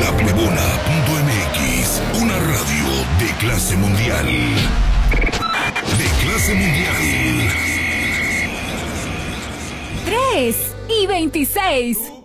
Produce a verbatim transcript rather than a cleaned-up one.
La Plebona punto m x, una radio de clase mundial. De clase mundial. tres y veintiséis.